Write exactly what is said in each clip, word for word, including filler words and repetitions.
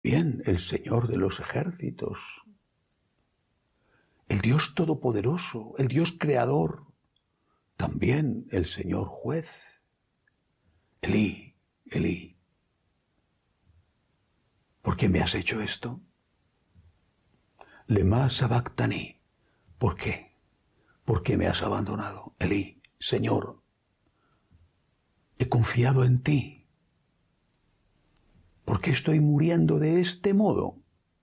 Bien, el Señor de los ejércitos, el Dios todopoderoso, el Dios creador, también el Señor juez. Elí, Elí, ¿por qué me has hecho esto? Lema sabactani, ¿por qué? ¿Por qué me has abandonado? Elí, Señor, he confiado en ti. ¿Por qué estoy muriendo de este modo?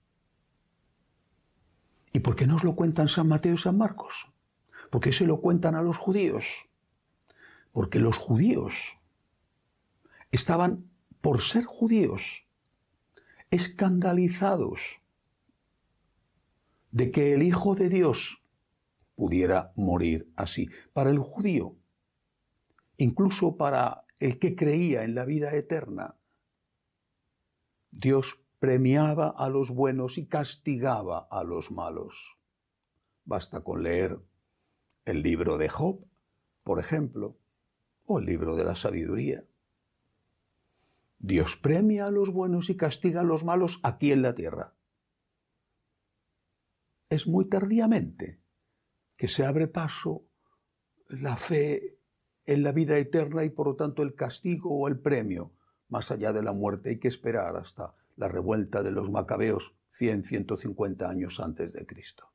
¿Y por qué nos lo cuentan San Mateo y San Marcos? ¿Por qué se lo cuentan a los judíos? Porque los judíos estaban, por ser judíos, escandalizados de que el Hijo de Dios pudiera morir así. Para el judío, incluso para el que creía en la vida eterna, Dios premiaba a los buenos y castigaba a los malos. Basta con leer el libro de Job, por ejemplo, o el libro de la sabiduría. Dios premia a los buenos y castiga a los malos aquí en la tierra. Es muy tardíamente que se abre paso la fe en la vida eterna y por lo tanto el castigo o el premio. Más allá de la muerte hay que esperar hasta la revuelta de los macabeos cien, ciento cincuenta años antes de Cristo.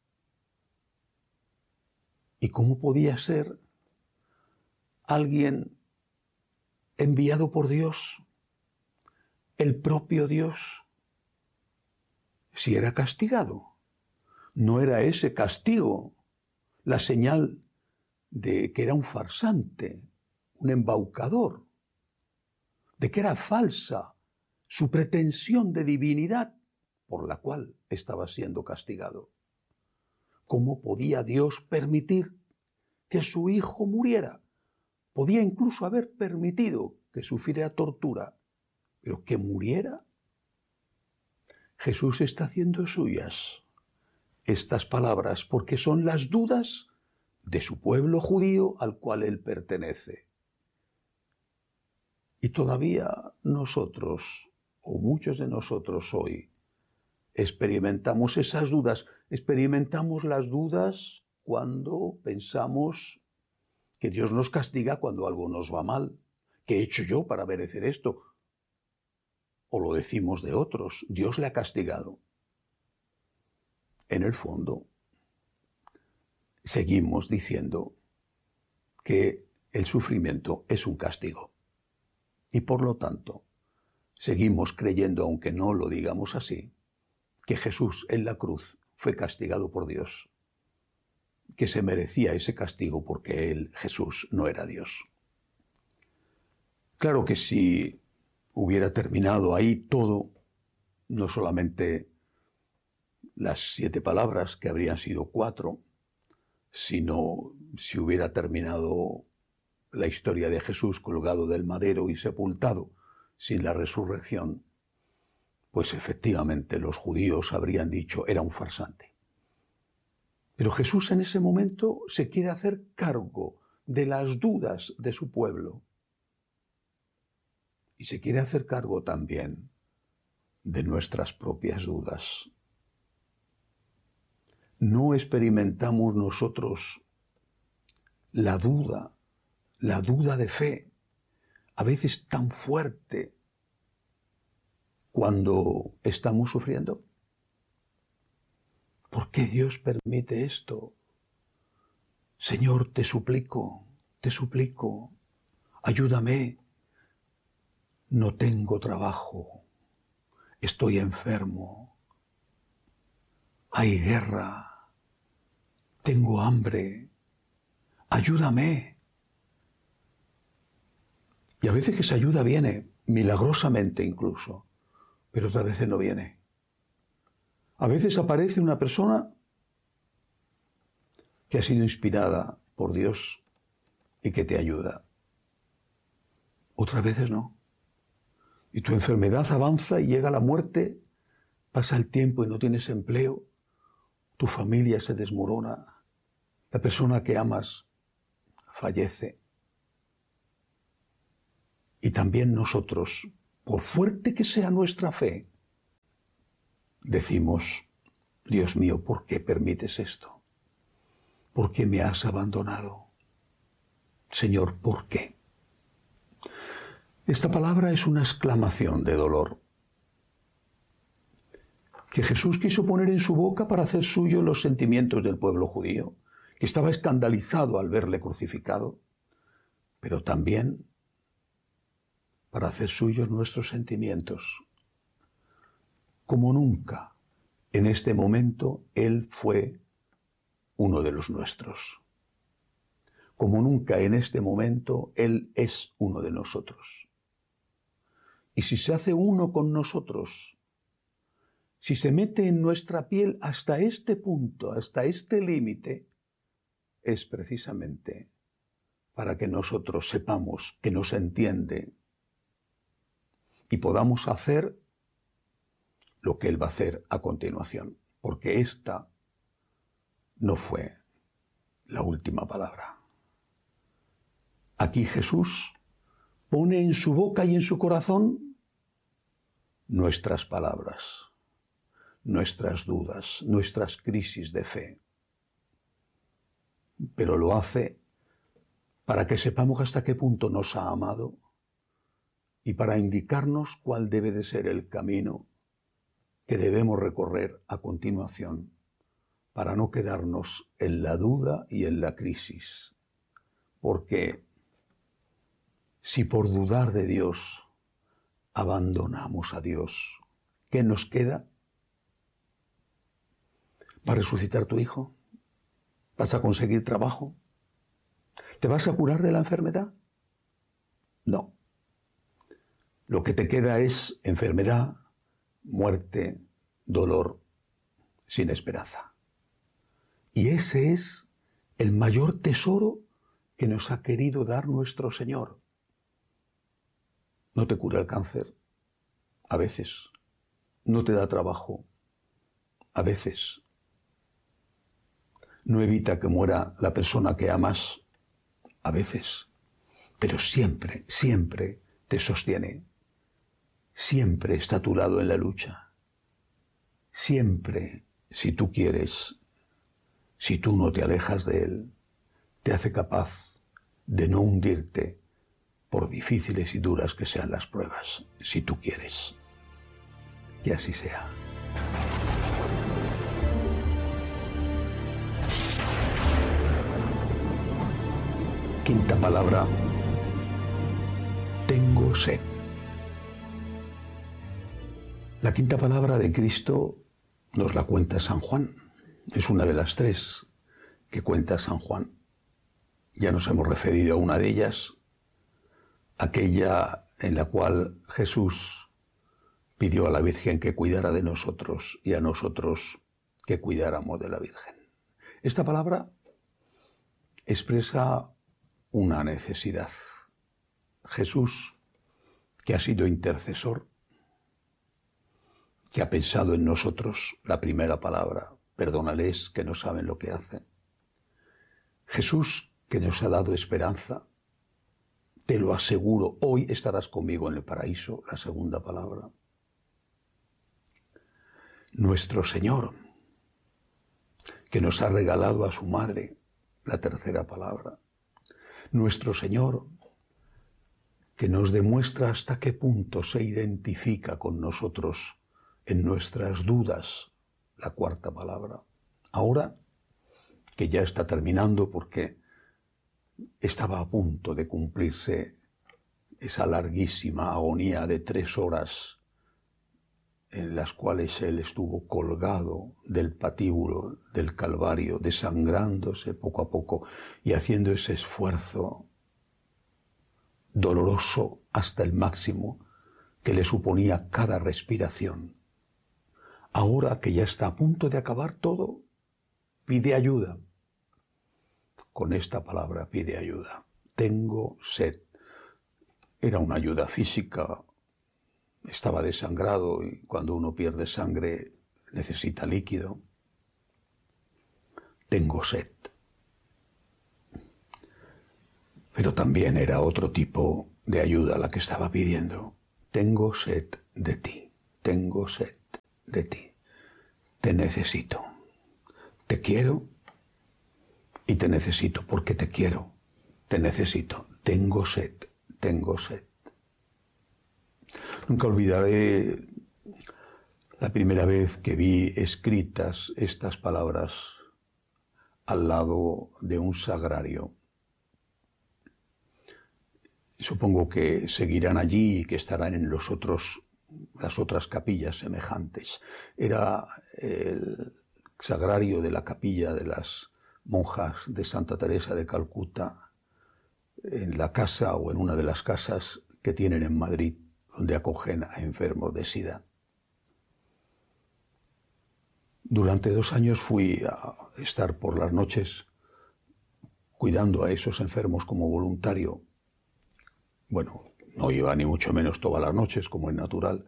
¿Y cómo podía ser alguien enviado por Dios, el propio Dios, si era castigado? ¿No era ese castigo la señal de que era un farsante, un embaucador, de que era falsa su pretensión de divinidad por la cual estaba siendo castigado? ¿Cómo podía Dios permitir que su hijo muriera? Podía incluso haber permitido que sufriera tortura, pero que muriera. Jesús está haciendo suyas estas palabras porque son las dudas de su pueblo judío al cual él pertenece. Y todavía nosotros, o muchos de nosotros hoy, experimentamos esas dudas. Experimentamos las dudas cuando pensamos que Dios nos castiga cuando algo nos va mal. ¿Qué he hecho yo para merecer esto? O lo decimos de otros, Dios le ha castigado. En el fondo, seguimos diciendo que el sufrimiento es un castigo. Y por lo tanto, seguimos creyendo, aunque no lo digamos así, que Jesús en la cruz fue castigado por Dios, que se merecía ese castigo porque él, Jesús, no era Dios. Claro que si hubiera terminado ahí todo, no solamente las siete palabras, que habrían sido cuatro, sino si hubiera terminado la historia de Jesús colgado del madero y sepultado sin la resurrección, pues efectivamente los judíos habrían dicho era un farsante. Pero Jesús en ese momento se quiere hacer cargo de las dudas de su pueblo y se quiere hacer cargo también de nuestras propias dudas. No experimentamos nosotros la duda, la duda de fe, a veces tan fuerte cuando estamos sufriendo. ¿Por qué Dios permite esto? Señor, te suplico, te suplico, ayúdame. No tengo trabajo, estoy enfermo, hay guerra, tengo hambre, ayúdame. Y a veces que esa ayuda viene, milagrosamente incluso, pero otras veces no viene. A veces aparece una persona que ha sido inspirada por Dios y que te ayuda. Otras veces no. Y tu enfermedad avanza y llega la muerte, pasa el tiempo y no tienes empleo, tu familia se desmorona, la persona que amas fallece. Y también nosotros, por fuerte que sea nuestra fe, decimos, Dios mío, ¿por qué permites esto? ¿Por qué me has abandonado? Señor, ¿por qué? Esta palabra es una exclamación de dolor que Jesús quiso poner en su boca para hacer suyo los sentimientos del pueblo judío, que estaba escandalizado al verle crucificado, pero también para hacer suyos nuestros sentimientos. Como nunca, en este momento, Él fue uno de los nuestros. Como nunca en este momento, Él es uno de nosotros. Y si se hace uno con nosotros, si se mete en nuestra piel hasta este punto, hasta este límite, es precisamente para que nosotros sepamos que nos entiende y podamos hacer lo que Él va a hacer a continuación, porque esta no fue la última palabra. Aquí Jesús pone en su boca y en su corazón nuestras palabras, nuestras dudas, nuestras crisis de fe. Pero lo hace para que sepamos hasta qué punto nos ha amado y para indicarnos cuál debe de ser el camino que debemos recorrer a continuación para no quedarnos en la duda y en la crisis. Porque si por dudar de Dios abandonamos a Dios, ¿qué nos queda? ¿Va a resucitar tu hijo? ¿Vas a conseguir trabajo? ¿Te vas a curar de la enfermedad? No. Lo que te queda es enfermedad, muerte, dolor, sin esperanza. Y ese es el mayor tesoro que nos ha querido dar nuestro Señor. No te cura el cáncer, a veces. No te da trabajo, a veces. No evita que muera la persona que amas, a veces. Pero siempre, siempre te sostiene. Siempre está a tu lado en la lucha. Siempre, si tú quieres, si tú no te alejas de Él, te hace capaz de no hundirte por difíciles y duras que sean las pruebas, si tú quieres. Que así sea. Quinta palabra, tengo sed. La quinta palabra de Cristo nos la cuenta San Juan. Es una de las tres que cuenta San Juan. Ya nos hemos referido a una de ellas, aquella en la cual Jesús pidió a la Virgen que cuidara de nosotros y a nosotros que cuidáramos de la Virgen. Esta palabra expresa una necesidad. Jesús, que ha sido intercesor, que ha pensado en nosotros, la primera palabra, perdónales que no saben lo que hacen. Jesús, que nos ha dado esperanza, te lo aseguro, hoy estarás conmigo en el paraíso, la segunda palabra. Nuestro Señor, que nos ha regalado a su madre, la tercera palabra. Nuestro Señor, que nos demuestra hasta qué punto se identifica con nosotros en nuestras dudas, la cuarta palabra. Ahora, que ya está terminando porque estaba a punto de cumplirse esa larguísima agonía de tres horas en las cuales Él estuvo colgado del patíbulo del Calvario, desangrándose poco a poco y haciendo ese esfuerzo doloroso hasta el máximo que le suponía cada respiración. Ahora que ya está a punto de acabar todo, pide ayuda. Con esta palabra pide ayuda. Tengo sed. Era una ayuda física. Estaba desangrado y cuando uno pierde sangre necesita líquido. Tengo sed. Pero también era otro tipo de ayuda la que estaba pidiendo. Tengo sed de ti. Tengo sed de ti. te necesito. Te quiero y te necesito, porque te quiero, te necesito. Tengo sed, tengo sed. Nunca olvidaré la primera vez que vi escritas estas palabras al lado de un sagrario. Supongo que seguirán allí y que estarán en los otros, las otras capillas semejantes. Era el sagrario de la capilla de las monjas de Santa Teresa de Calcuta, en la casa o en una de las casas que tienen en Madrid, donde acogen a enfermos de SIDA. Durante dos años fui a estar por las noches cuidando a esos enfermos como voluntario. Bueno, no iba ni mucho menos todas las noches, como es natural.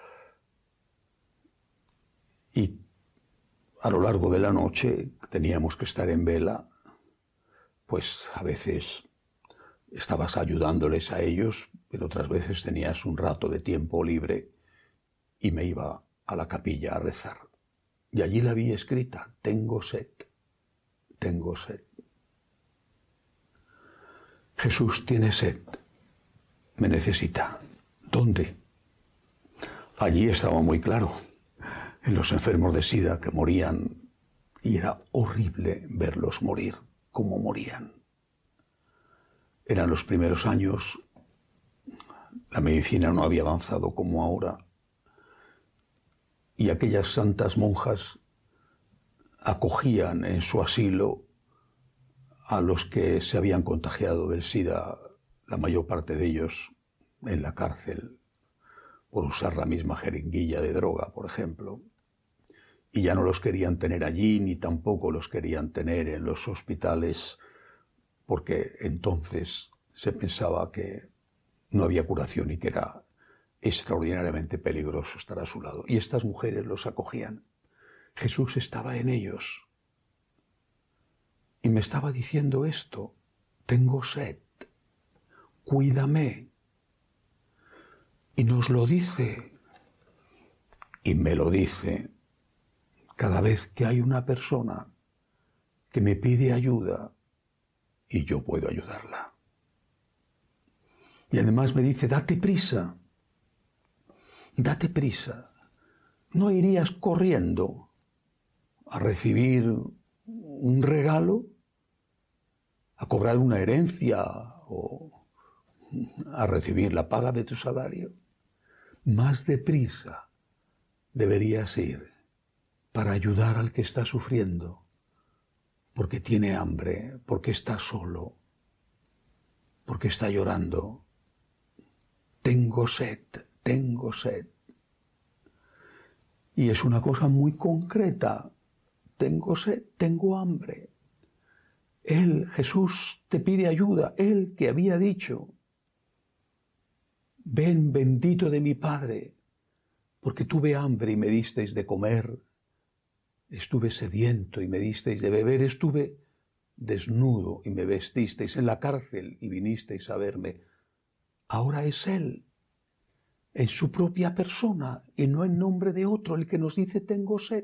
Y a lo largo de la noche teníamos que estar en vela, pues a veces estabas ayudándoles a ellos, pero otras veces tenías un rato de tiempo libre y me iba a la capilla a rezar. Y allí la vi escrita: tengo sed, tengo sed. Jesús tiene sed, me necesita. ¿Dónde? Allí estaba muy claro, en los enfermos de SIDA que morían, y era horrible verlos morir, como morían. Eran los primeros años, la medicina no había avanzado como ahora, y aquellas santas monjas acogían en su asilo a los que se habían contagiado del SIDA, la mayor parte de ellos en la cárcel, por usar la misma jeringuilla de droga, por ejemplo. Y ya no los querían tener allí, ni tampoco los querían tener en los hospitales, porque entonces se pensaba que no había curación y que era extraordinariamente peligroso estar a su lado. Y estas mujeres los acogían. Jesús estaba en ellos. Y me estaba diciendo esto: tengo sed, cuídame. Y nos lo dice, y me lo dice, cada vez que hay una persona que me pide ayuda y yo puedo ayudarla. Y además me dice: date prisa, date prisa. ¿No irías corriendo a recibir un regalo, a cobrar una herencia o a recibir la paga de tu salario? Más deprisa deberías ir para ayudar al que está sufriendo, porque tiene hambre, porque está solo, porque está llorando. Tengo sed, tengo sed. Y es una cosa muy concreta. Tengo sed, tengo hambre. Él, Jesús, te pide ayuda. Él que había dicho: ven, bendito de mi Padre, porque tuve hambre y me disteis de comer, estuve sediento y me disteis de beber, estuve desnudo y me vestisteis, en la cárcel y vinisteis a verme. Ahora es Él, en su propia persona y no en nombre de otro, el que nos dice: tengo sed.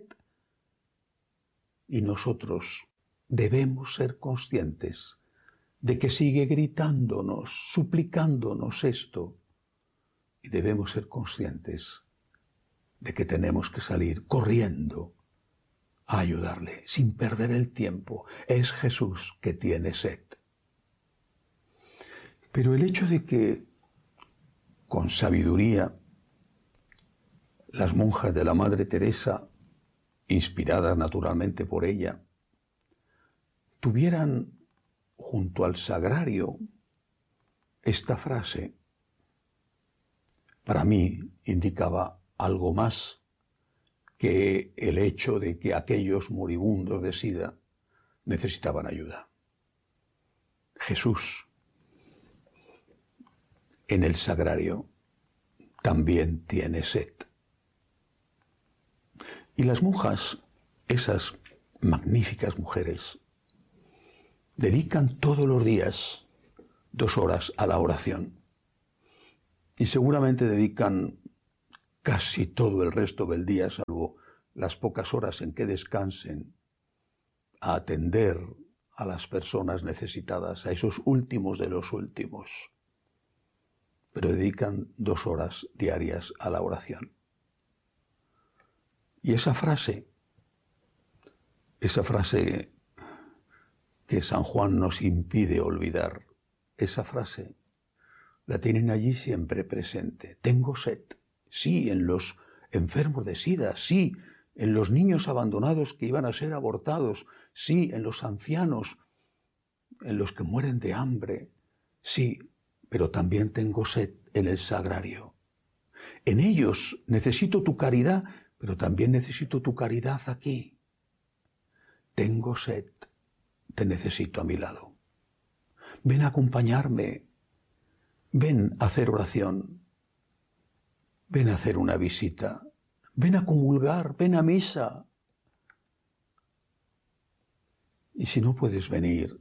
Y nosotros debemos ser conscientes de que sigue gritándonos, suplicándonos esto. Y debemos ser conscientes de que tenemos que salir corriendo a ayudarle, sin perder el tiempo. Es Jesús que tiene sed. Pero el hecho de que, con sabiduría, las monjas de la Madre Teresa, inspiradas naturalmente por ella, tuvieran junto al sagrario esta frase, para mí indicaba algo más que el hecho de que aquellos moribundos de SIDA necesitaban ayuda. Jesús, en el sagrario, también tiene sed. Y las monjas, esas magníficas mujeres, dedican todos los días dos horas a la oración. Y seguramente dedican casi todo el resto del día, salvo las pocas horas en que descansen a atender a las personas necesitadas, a esos últimos de los últimos, pero dedican dos horas diarias a la oración. Y esa frase, esa frase que San Juan nos impide olvidar, esa frase la tienen allí siempre presente. Tengo sed, sí, en los enfermos de sida, sí, en los niños abandonados que iban a ser abortados, sí, en los ancianos, en los que mueren de hambre, sí, pero también tengo sed en el sagrario. En ellos necesito tu caridad, pero también necesito tu caridad aquí. Tengo sed, te necesito a mi lado. Ven a acompañarme, ven a hacer oración, ven a hacer una visita, ven a comulgar, ven a misa. Y si no puedes venir,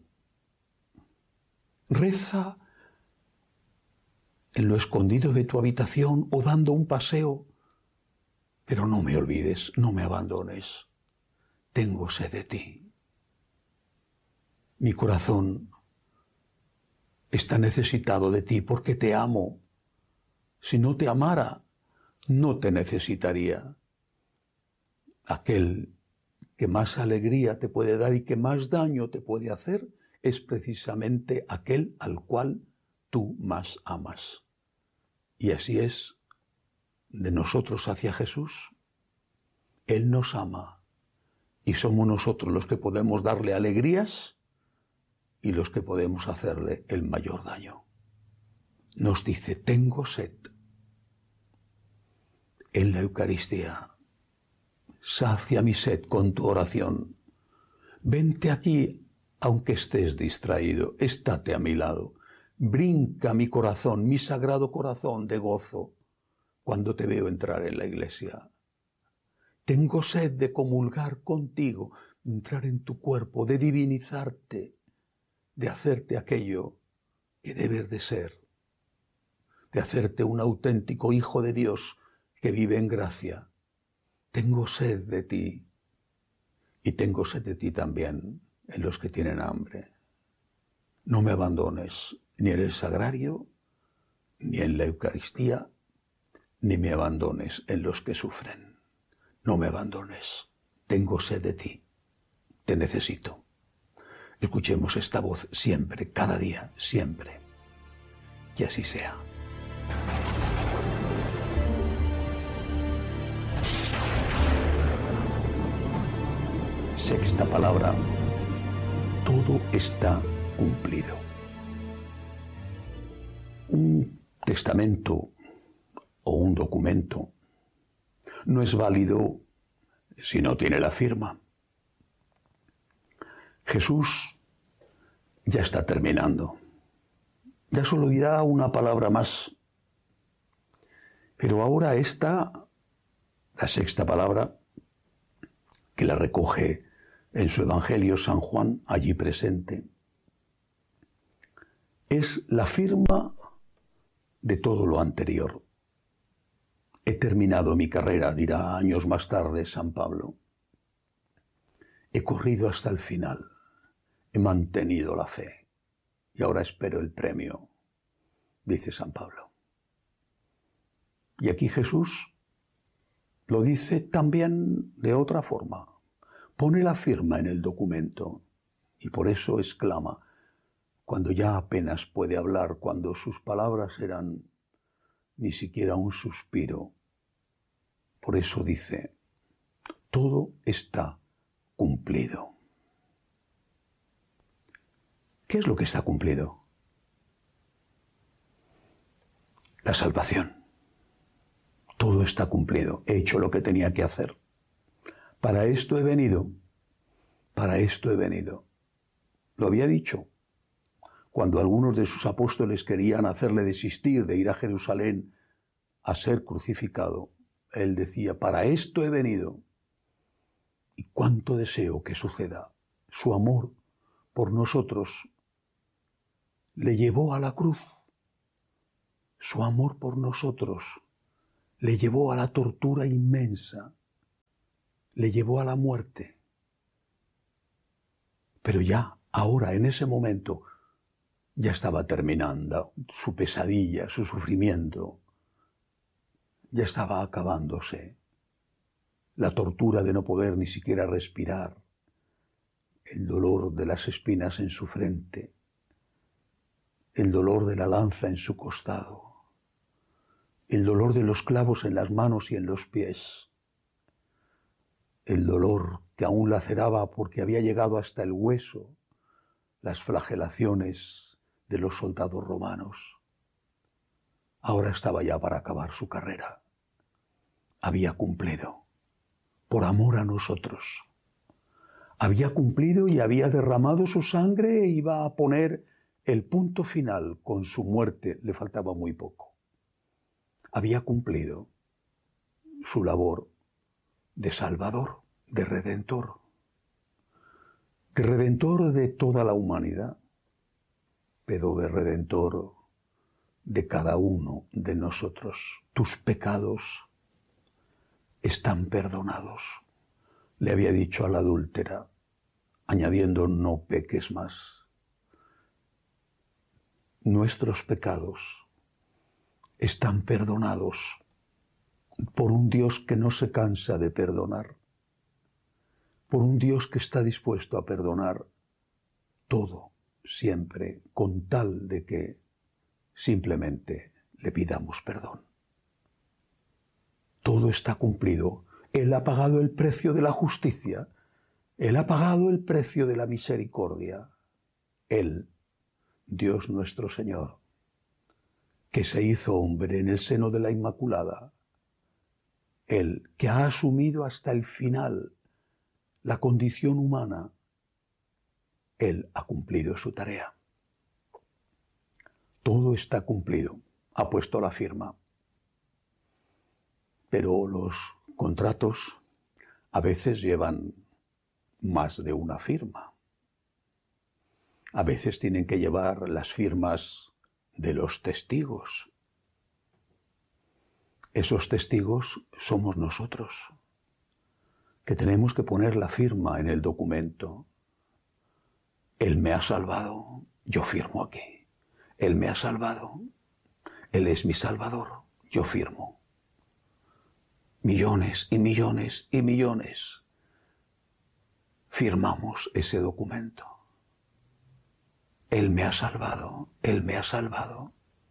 reza en lo escondido de tu habitación o dando un paseo, pero no me olvides, no me abandones. Tengo sed de ti. Mi corazón está necesitado de ti porque te amo. Si no te amara, no te necesitaría. Aquel que más alegría te puede dar y que más daño te puede hacer es precisamente aquel al cual tú más amas. Y así es de nosotros hacia Jesús. Él nos ama y somos nosotros los que podemos darle alegrías y los que podemos hacerle el mayor daño. Nos dice, tengo sed. En la Eucaristía, sacia mi sed con tu oración. Vente aquí, aunque estés distraído, estate a mi lado. Brinca mi corazón, mi sagrado corazón de gozo, cuando te veo entrar en la iglesia. Tengo sed de comulgar contigo, de entrar en tu cuerpo, de divinizarte, de hacerte aquello que debes de ser, de hacerte un auténtico hijo de Dios que vive en gracia. Tengo sed de ti y tengo sed de ti también en los que tienen hambre. No me abandones ni en el sagrario, ni en la Eucaristía, ni me abandones en los que sufren. No me abandones. Tengo sed de ti. Te necesito. Escuchemos esta voz siempre, cada día, siempre. Que así sea. Sexta palabra. Todo está cumplido. Un testamento o un documento no es válido si no tiene la firma. Jesús ya está terminando. Ya solo dirá una palabra más. Pero ahora está la sexta palabra, que la recoge en su Evangelio San Juan, allí presente. Es la firma de todo lo anterior. He terminado mi carrera, dirá años más tarde San Pablo. He corrido hasta el final. He mantenido la fe. Y ahora espero el premio, dice San Pablo. Y aquí Jesús lo dice también de otra forma. Pone la firma en el documento y por eso exclama, cuando ya apenas puede hablar, cuando sus palabras eran ni siquiera un suspiro. Por eso dice, todo está cumplido. ¿Qué es lo que está cumplido? La salvación. Todo está cumplido. He hecho lo que tenía que hacer. Para esto he venido. Para esto he venido. Lo había dicho. Cuando algunos de sus apóstoles querían hacerle desistir de ir a Jerusalén a ser crucificado, él decía, para esto he venido. Y cuánto deseo que suceda. Su amor por nosotros le llevó a la cruz. Su amor por nosotros le llevó a la tortura inmensa. le llevó a la muerte. Pero ya, ahora, en ese momento, ya estaba terminando su pesadilla, su sufrimiento. Ya estaba acabándose. La tortura de no poder ni siquiera respirar. El dolor de las espinas en su frente. El dolor de la lanza en su costado. El dolor de los clavos en las manos y en los pies. El dolor que aún laceraba porque había llegado hasta el hueso las flagelaciones de los soldados romanos. Ahora estaba ya para acabar su carrera. Había cumplido, por amor a nosotros. Había cumplido y había derramado su sangre e iba a poner el punto final con su muerte. Le faltaba muy poco. Había cumplido su labor de Salvador, de Redentor, de Redentor de toda la humanidad, pero de Redentor de cada uno de nosotros. Tus pecados están perdonados, le había dicho a la adúltera, añadiendo no peques más. Nuestros pecados están perdonados por un Dios que no se cansa de perdonar, por un Dios que está dispuesto a perdonar todo, siempre, con tal de que simplemente le pidamos perdón. Todo está cumplido. Él ha pagado el precio de la justicia. Él ha pagado el precio de la misericordia. Él, Dios nuestro Señor, que se hizo hombre en el seno de la Inmaculada. Él, que ha asumido hasta el final la condición humana. Él ha cumplido su tarea. Todo está cumplido. Ha puesto la firma. Pero los contratos a veces llevan más de una firma. A veces tienen que llevar las firmas de los testigos. Esos testigos somos nosotros, que tenemos que poner la firma en el documento. Él me ha salvado, yo firmo aquí. Él me ha salvado, Él es mi Salvador, yo firmo. Millones y millones y millones firmamos ese documento. Él me ha salvado, Él me ha salvado.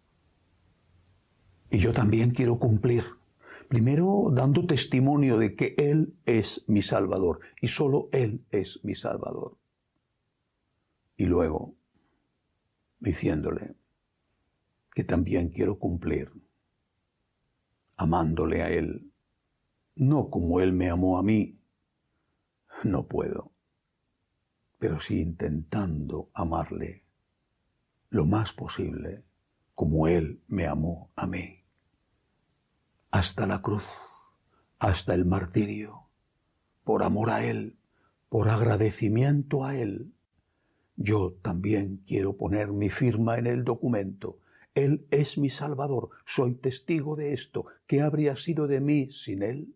Y yo también quiero cumplir, primero dando testimonio de que Él es mi Salvador y solo Él es mi Salvador. Y luego diciéndole que también quiero cumplir, amándole a Él, no como Él me amó a mí, no puedo, pero sí intentando amarle lo más posible como Él me amó a mí. Hasta la cruz, hasta el martirio, por amor a Él, por agradecimiento a Él. Yo también quiero poner mi firma en el documento. Él es mi Salvador, soy testigo de esto. ¿Qué habría sido de mí sin Él?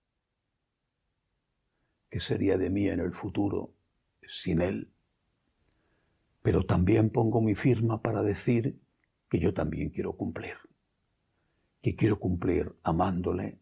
¿Qué sería de mí en el futuro sin Él? Pero también pongo mi firma para decir que yo también quiero cumplir. Que quiero cumplir amándole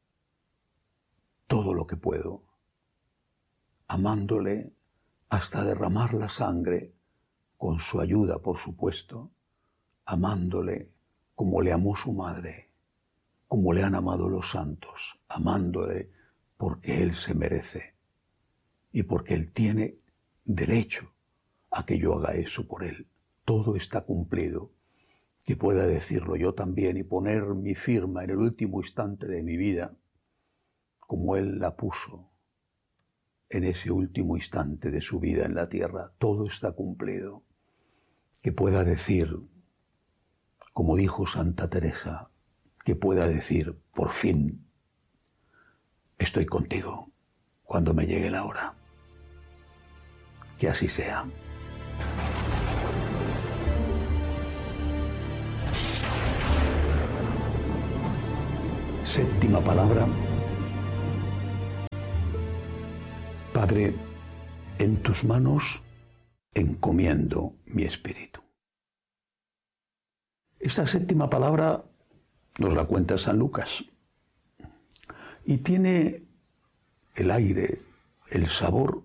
todo lo que puedo. Amándole hasta derramar la sangre, con su ayuda, por supuesto, amándole como le amó su madre, como le han amado los santos, amándole porque Él se merece y porque Él tiene derecho a que yo haga eso por Él. Todo está cumplido, que pueda decirlo yo también y poner mi firma en el último instante de mi vida, como Él la puso en ese último instante de su vida en la tierra. Todo está cumplido. Que pueda decir, como dijo Santa Teresa, que pueda decir, por fin, estoy contigo cuando me llegue la hora. Que así sea. Séptima palabra. Padre, en tus manos encomiendo mi espíritu. Esta séptima palabra nos la cuenta San Lucas y tiene el aire, el sabor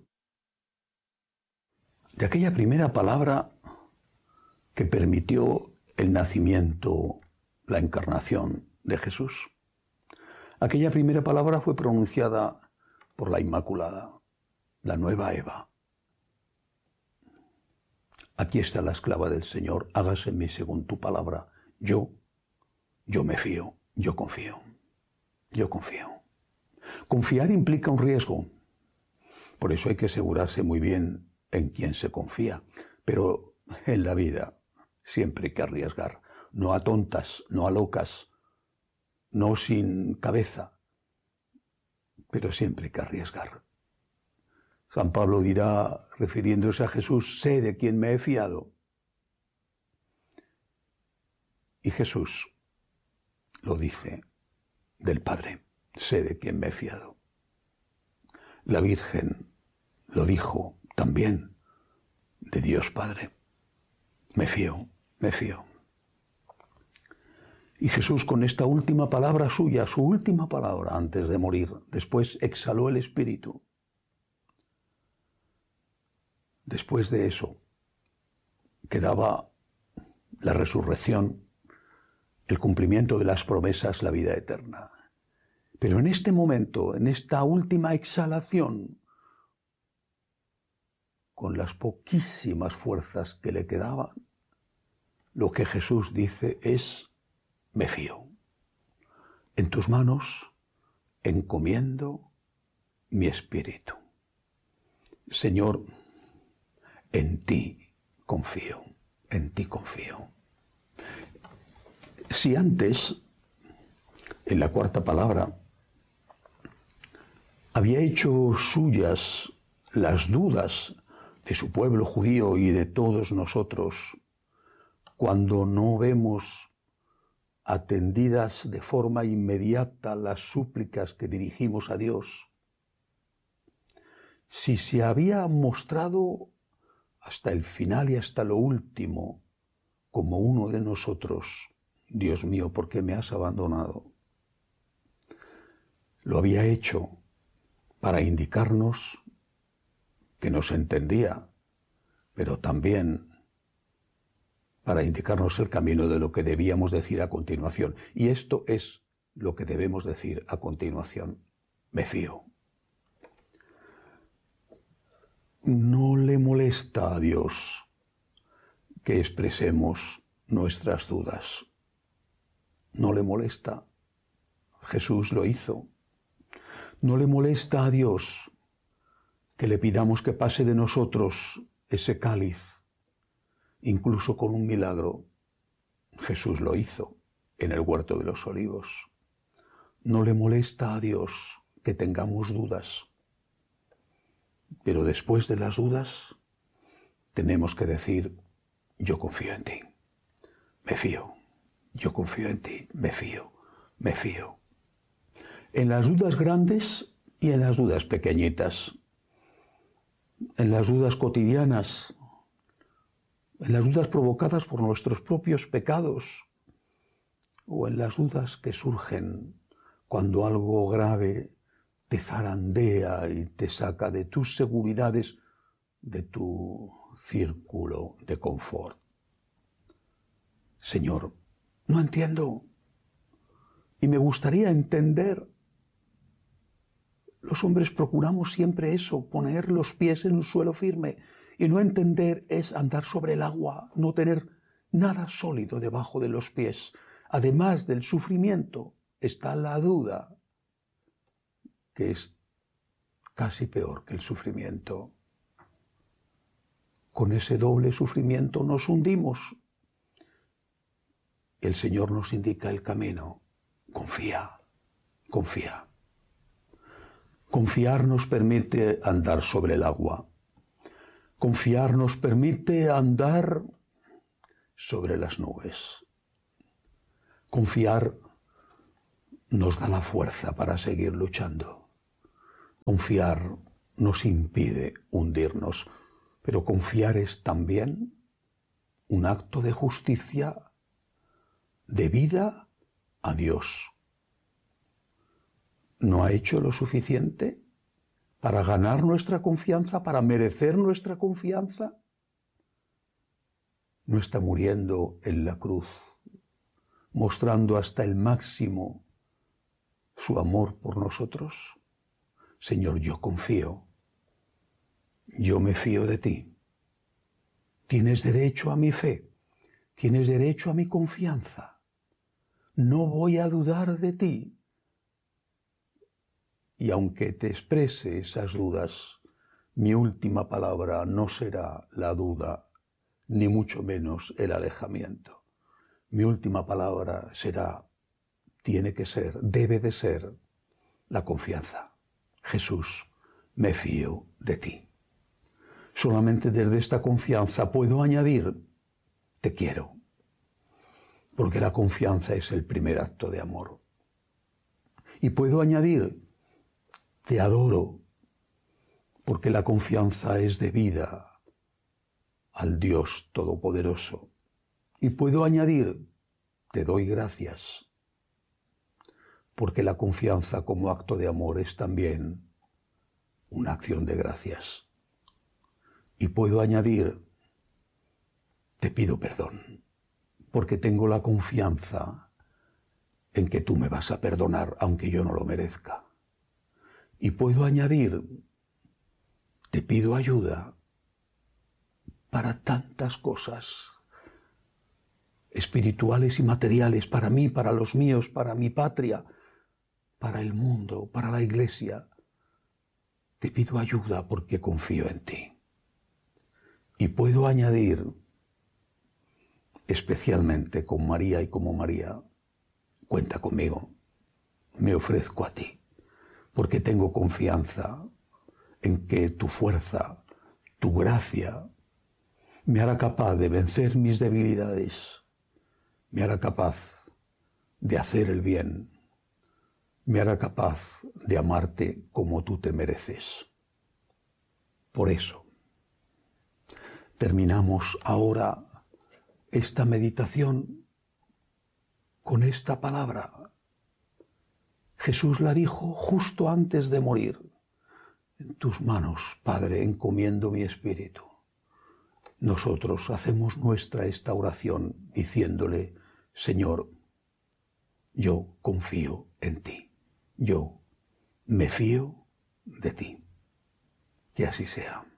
de aquella primera palabra que permitió el nacimiento, la encarnación de Jesús. Aquella primera palabra fue pronunciada por la Inmaculada, la nueva Eva. Aquí está la esclava del Señor, hágase en mí según tu palabra. Yo, yo me fío, yo confío, yo confío. Confiar implica un riesgo. Por eso hay que asegurarse muy bien en quién se confía. Pero en la vida siempre hay que arriesgar. No a tontas, no a locas, no sin cabeza, pero siempre hay que arriesgar. San Pablo dirá, refiriéndose a Jesús, sé de quién me he fiado. Y Jesús lo dice del Padre, sé de quién me he fiado. La Virgen lo dijo también de Dios Padre, me fío, me fío. Y Jesús, con esta última palabra suya, su última palabra antes de morir, después exhaló el Espíritu. Después de eso, quedaba la resurrección, el cumplimiento de las promesas, la vida eterna. Pero en este momento, en esta última exhalación, con las poquísimas fuerzas que le quedaban, lo que Jesús dice es, me fío. En tus manos encomiendo mi espíritu. Señor, en ti confío, en ti confío. Si antes, en la cuarta palabra, había hecho suyas las dudas de su pueblo judío y de todos nosotros, cuando no vemos atendidas de forma inmediata las súplicas que dirigimos a Dios, si se había mostrado hasta el final y hasta lo último como uno de nosotros, Dios mío, ¿por qué me has abandonado? Lo había hecho para indicarnos que nos entendía, pero también para indicarnos el camino de lo que debíamos decir a continuación. Y esto es lo que debemos decir a continuación. Me fío. No le molesta a Dios que expresemos nuestras dudas. No le molesta. Jesús lo hizo. No le molesta a Dios que le pidamos que pase de nosotros ese cáliz, incluso con un milagro. Jesús lo hizo en el huerto de los olivos. No le molesta a Dios que tengamos dudas. Pero después de las dudas, tenemos que decir, yo confío en ti, me fío, yo confío en ti, me fío, me fío. En las dudas grandes y en las dudas pequeñitas, en las dudas cotidianas, en las dudas provocadas por nuestros propios pecados, o en las dudas que surgen cuando algo grave te zarandea y te saca de tus seguridades, de tu círculo de confort. Señor, no entiendo y me gustaría entender. Los hombres procuramos siempre eso, poner los pies en un suelo firme, y no entender es andar sobre el agua, no tener nada sólido debajo de los pies. Además del sufrimiento está la duda, que es casi peor que el sufrimiento. Con ese doble sufrimiento nos hundimos. El Señor nos indica el camino. Confía, confía. Confiar nos permite andar sobre el agua. Confiar nos permite andar sobre las nubes. Confiar nos da la fuerza para seguir luchando. Confiar nos impide hundirnos, pero confiar es también un acto de justicia debida a Dios. ¿No ha hecho lo suficiente para ganar nuestra confianza, para merecer nuestra confianza? ¿No está muriendo en la cruz, mostrando hasta el máximo su amor por nosotros? Señor, yo confío, yo me fío de ti. Tienes derecho a mi fe, tienes derecho a mi confianza. No voy a dudar de ti. Y aunque te exprese esas dudas, mi última palabra no será la duda, ni mucho menos el alejamiento. Mi última palabra será, tiene que ser, debe de ser, la confianza. Jesús, me fío de ti. Solamente desde esta confianza puedo añadir, te quiero, porque la confianza es el primer acto de amor. Y puedo añadir, te adoro, porque la confianza es debida al Dios Todopoderoso. Y puedo añadir, te doy gracias, porque la confianza como acto de amor es también una acción de gracias. Y puedo añadir, te pido perdón, porque tengo la confianza en que tú me vas a perdonar, aunque yo no lo merezca. Y puedo añadir, te pido ayuda para tantas cosas espirituales y materiales, para mí, para los míos, para mi patria, para el mundo, para la iglesia. Te pido ayuda porque confío en ti. Y puedo añadir, especialmente con María y como María, cuenta conmigo, me ofrezco a ti, porque tengo confianza en que tu fuerza, tu gracia, me hará capaz de vencer mis debilidades, me hará capaz de hacer el bien, me hará capaz de amarte como tú te mereces. Por eso, terminamos ahora esta meditación con esta palabra. Jesús la dijo justo antes de morir. En tus manos, Padre, encomiendo mi espíritu. Nosotros hacemos nuestra esta oración diciéndole, Señor, yo confío en ti. Yo me fío de ti. Que así sea.